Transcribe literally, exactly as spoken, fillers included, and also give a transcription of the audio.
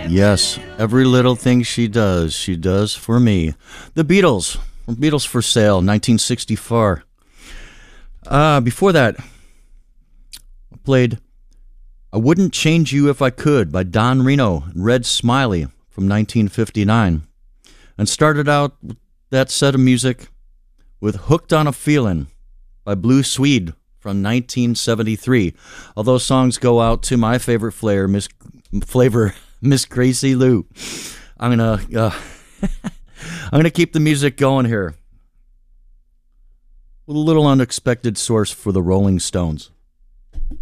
Yes, every little thing she does, she does for me. The Beatles, Beatles for Sale, nineteen sixty-four. Uh, before that, I played I Wouldn't Change You If I Could by Don Reno and Red Smiley from nineteen fifty-nine. And started out that set of music with Hooked on a Feelin' by Blue Swede from nineteen seventy-three. All those songs go out to my favorite flavor, Miss Flavor, Miss Gracie Lou. I'm gonna, uh, I'm gonna keep the music going here with a little unexpected source for the Rolling Stones.